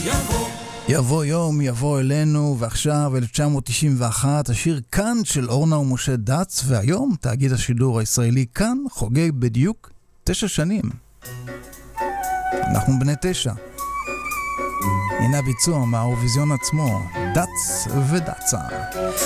יבוא יום, יבוא אלינו, ועכשיו 1991, השיר כאן של אורנה ומשה דץ, והיום תאגיד השידור הישראלי כאן חוגג בדיוק 9 שנים. אנחנו בני 9. הנה הביצוע מהאירוויזיון עצמו, דץ ודצה.